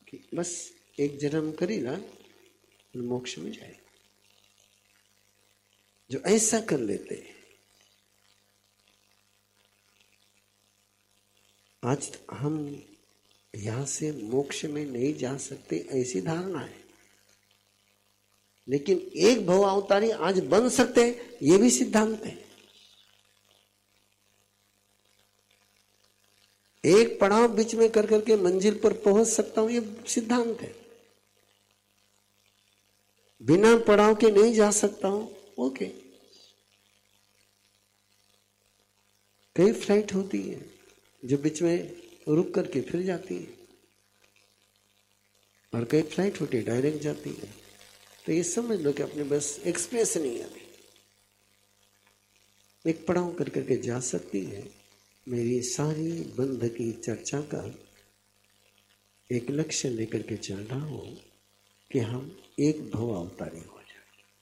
कि बस एक जन्म करेगा मोक्ष में जाएगा। जो ऐसा कर लेते हैं, आज हम यहां से मोक्ष में नहीं जा सकते ऐसी धारणा है, लेकिन एक भव अवतारी आज बन सकते हैं ये भी सिद्धांत है। एक पड़ाव बीच में कर करके मंजिल पर पहुंच सकता हूं ये सिद्धांत है। बिना पड़ाव के नहीं जा सकता हूं, ओके। कई फ्लाइट होती है जो बीच में रुक करके फिर जाती है, और कई फ्लाइट होती है डायरेक्ट जाती है। तो ये समझ लो कि अपने बस एक्सप्रेस नहीं है, एक पड़ाव कर करके जा सकती है। मेरी सारी बंध की चर्चा का एक लक्ष्य लेकर के चल रहा हूं कि हम एक भव अवतारी हो जाए।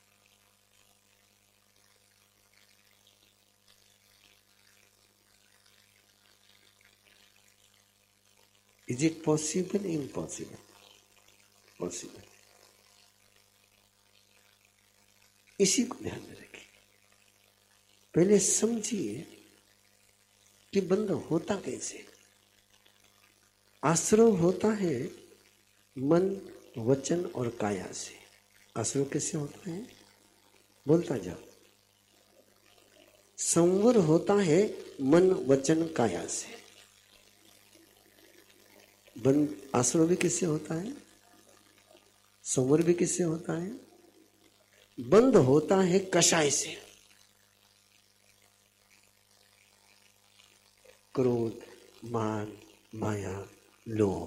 Is it possible? Impossible? Possible. इसी को ध्यान में रखिए। पहले समझिए कि बंध होता कैसे। आश्रव होता है मन, वचन और काया से। आश्रव कैसे होता है? बोलता जाओ। संवर होता है मन, वचन, काया से। बंद आश्रव भी किससे होता है? संवर भी किससे होता है? बंद होता है कषाय से। क्रोध, मान, माया, लोभ,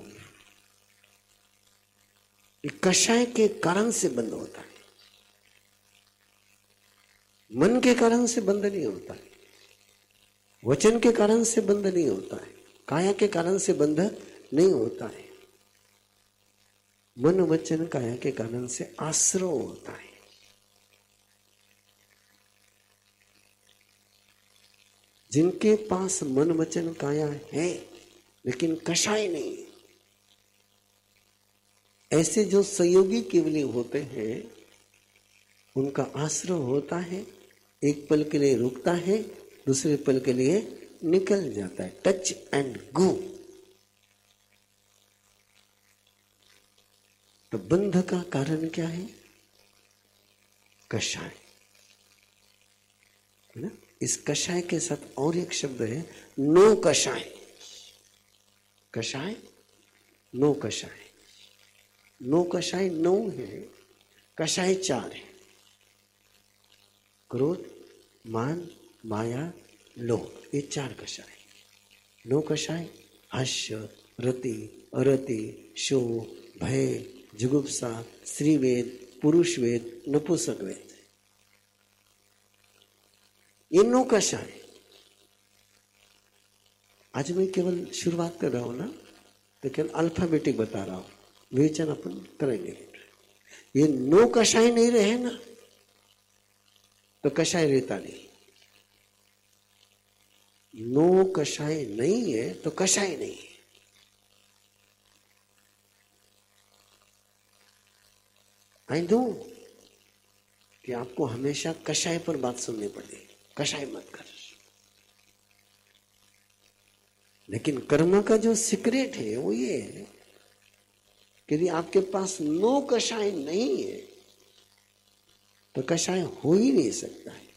ये कषाय के कारण से बंद होता है। मन के कारण से बंद नहीं होता है, वचन के कारण से बंद नहीं होता है, काया के कारण से बंध नहीं होता है। मन, वचन, काया के कारण से आश्रव होता है। जिनके पास मन, वचन, काया है लेकिन कषाय नहीं है, ऐसे जो सहयोगी केवली होते हैं उनका आश्रव होता है। एक पल के लिए रुकता है, दूसरे पल के लिए निकल जाता है। Touch and go. तो बंध का कारण क्या है? कषाय, है ना? इस कषाय के साथ और एक शब्द है नो कषाय। कषाय, नो कषाय। नो कषाय 9 है, कषाय 4 है। क्रोध, मान, माया, लोभ, ये 4 कषाय। नो कषाय हास्य, रति, अरति, शोक, भय, जुगुप्सा, स्त्रीवेद, पुरुषवेद, नपुंसक वेद, ये 9 कषाय। आज मैं केवल शुरुआत कर रहा हूं ना, तो केवल अल्फाबेटिक बता रहा हूं, विवेचन अपन करेंगे। ये 9 कषाय नहीं रहे ना तो कषाय रहता नहीं। 9 कषाय नहीं है तो कषाय नहीं है। आई नो कि आपको हमेशा कषाय पर बात सुननी पड़ेगी, कषाय मत कर। लेकिन कर्म का जो सीक्रेट है वो ये है कि यदि आपके पास 9 कषाय नहीं है तो कषाय हो ही नहीं सकता है।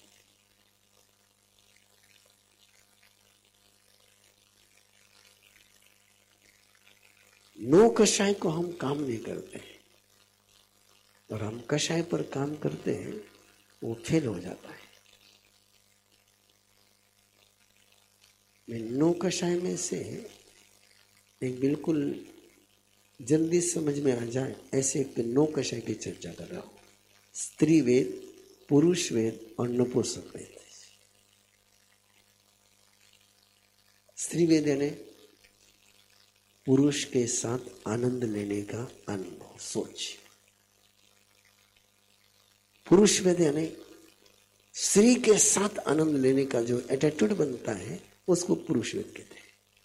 नो कषाय को हम काम नहीं करते हैं और हम कषाय पर काम करते हैं, वो फेल हो जाता है। मैं 9 कषाय में से एक बिल्कुल जल्दी समझ में आ जाए ऐसे एक 9 कषाय की चर्चा कर रहा हूं। स्त्री वेद, पुरुष वेद और नपुंसक वेद। स्त्री वेद यानी पुरुष के साथ आनंद लेने का अनुभव, सोच। पुरुष वेद यानी स्त्री के साथ आनंद लेने का जो एटीट्यूड बनता है उसको पुरुष वेद कहते हैं।